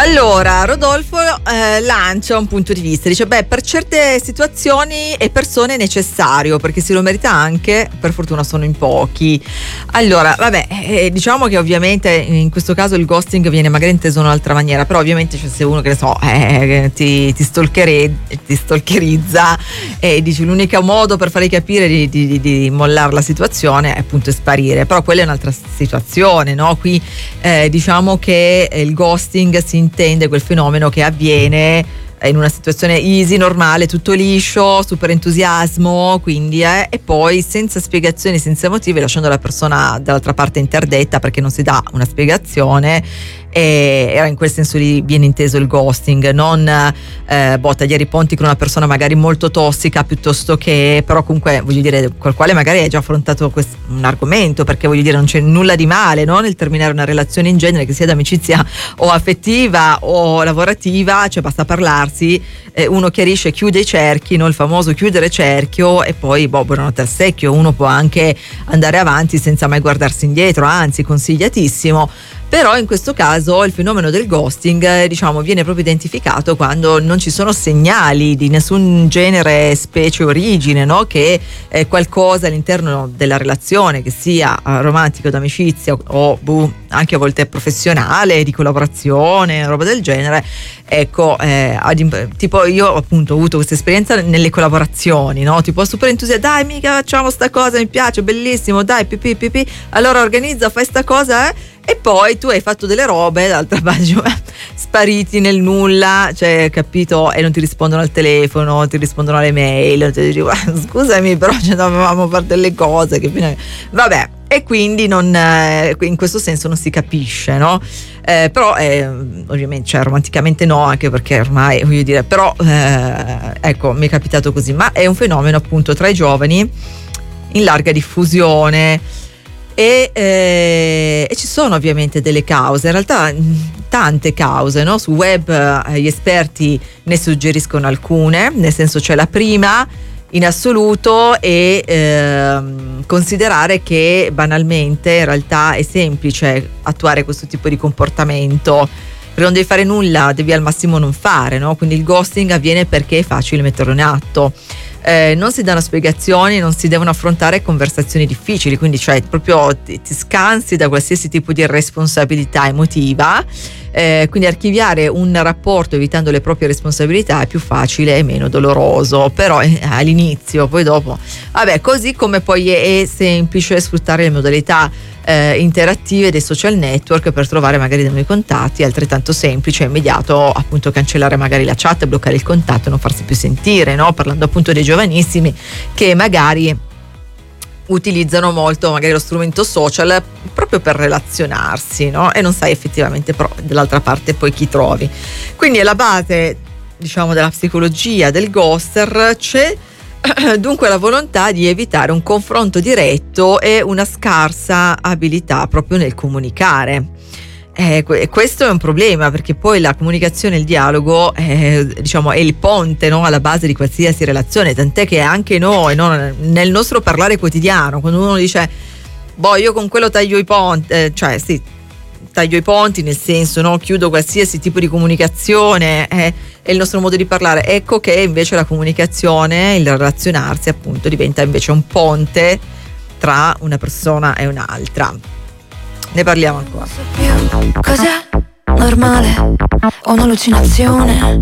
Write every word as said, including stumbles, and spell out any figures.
Allora, Rodolfo eh, lancia un punto di vista, dice beh, per certe situazioni e persone è necessario, perché se lo merita anche, per fortuna sono in pochi. Allora, vabbè, eh, diciamo che ovviamente in questo caso il ghosting viene magari inteso in un'altra maniera, però ovviamente c'è se uno che ne so, eh, ti, ti, stalkere, ti stalkerizza e dici l'unico modo per fargli capire di, di, di mollare la situazione è appunto sparire, però quella è un'altra situazione, no? Qui eh, diciamo che il ghosting si intende quel fenomeno che avviene in una situazione easy, normale, tutto liscio, super entusiasmo, quindi eh, e poi senza spiegazioni, senza motivi, lasciando la persona dall'altra parte interdetta perché non si dà una spiegazione. E era in quel senso lì viene inteso il ghosting, non eh, boh, tagliare i ponti con una persona magari molto tossica, piuttosto che, però comunque voglio dire, col quale magari hai già affrontato questo, un argomento, perché voglio dire non c'è nulla di male, no? Nel terminare una relazione in genere, che sia d'amicizia o affettiva o lavorativa, cioè basta parlarsi, eh, uno chiarisce, chiude i cerchi, no? Il famoso chiudere cerchio, e poi boh, buonanotte al secchio, uno può anche andare avanti senza mai guardarsi indietro, anzi consigliatissimo. Però in questo caso il fenomeno del ghosting eh, diciamo viene proprio identificato quando non ci sono segnali di nessun genere, specie, origine, no? Che eh, qualcosa all'interno della relazione, che sia eh, romantico, d'amicizia o buh, anche a volte professionale, di collaborazione, roba del genere, ecco, eh, ad, tipo io appunto ho avuto questa esperienza nelle collaborazioni, no? Tipo super entusiasta, dai mica facciamo sta cosa, mi piace, bellissimo, dai pipì pipì, allora organizza, fai sta cosa, eh? E poi tu hai fatto delle robe dall'altra parte spariti nel nulla, cioè capito, e non ti rispondono al telefono, non ti rispondono alle mail, ti dico, scusami però cioè, dovevamo fare delle cose che fino a... vabbè, e quindi non, eh, in questo senso non si capisce, no? Eh, però eh, ovviamente cioè romanticamente no, anche perché ormai voglio dire, però eh, ecco, mi è capitato così, ma è un fenomeno appunto tra i giovani in larga diffusione. E, eh, e ci sono ovviamente delle cause, in realtà tante cause, no? Su web eh, gli esperti ne suggeriscono alcune, nel senso c'è la prima in assoluto e eh, considerare che banalmente in realtà è semplice attuare questo tipo di comportamento, perché non devi fare nulla, devi al massimo non fare, no? Quindi il ghosting avviene perché è facile metterlo in atto. Eh, non si danno spiegazioni, non si devono affrontare conversazioni difficili, quindi cioè proprio ti, ti scansi da qualsiasi tipo di responsabilità emotiva, eh, quindi archiviare un rapporto evitando le proprie responsabilità è più facile e meno doloroso, però eh, all'inizio, poi dopo vabbè, così come poi è, è semplice sfruttare le modalità eh, interattive dei social network per trovare magari dei nuovi contatti, è altrettanto semplice e immediato appunto cancellare magari la chat, bloccare il contatto e non farsi più sentire, no? Parlando appunto dei giovanissimi che magari utilizzano molto magari lo strumento social proprio per relazionarsi, no? E non sai effettivamente però dall'altra parte poi chi trovi. Quindi alla base, diciamo, della psicologia del ghoster c'è dunque la volontà di evitare un confronto diretto e una scarsa abilità proprio nel comunicare. Eh, questo è un problema, perché poi la comunicazione, il dialogo eh, diciamo è il ponte, no? Alla base di qualsiasi relazione, tant'è che anche noi, no? Nel nostro parlare quotidiano, quando uno dice boh, io con quello taglio i ponti, eh, cioè sì, taglio i ponti nel senso, no? Chiudo qualsiasi tipo di comunicazione, eh, è il nostro modo di parlare. Ecco che invece la comunicazione, il relazionarsi appunto diventa invece un ponte tra una persona e un'altra. Ne parliamo ancora. Cos'è normale o un'allucinazione?